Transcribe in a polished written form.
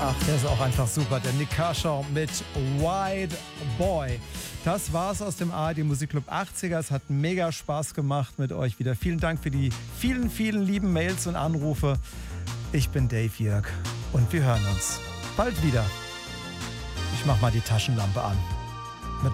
Ach, der ist auch einfach super. Der Nick Kershaw mit White Boy. Das war's aus dem ARD Musikclub 80er. Es hat mega Spaß gemacht mit euch wieder. Vielen Dank für die vielen, vielen lieben Mails und Anrufe. Ich bin Dave Jörg und wir hören uns bald wieder. Ich mach mal die Taschenlampe an.